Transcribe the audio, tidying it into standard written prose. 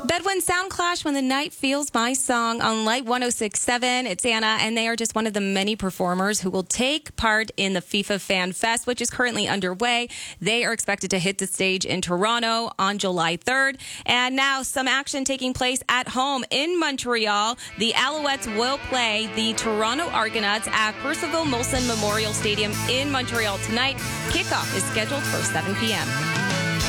Bedouin Sound Clash, When the Night Feels My Song on Light 106.7. It's Anna, and they are just one of the many performers who will take part in the FIFA Fan Fest, which is currently underway. They are expected to hit the stage in Toronto on July 3rd. And now some action taking place at home in Montreal. The Alouettes will play the Toronto Argonauts at Percival Molson Memorial Stadium in Montreal tonight. Kickoff is scheduled for 7 p.m.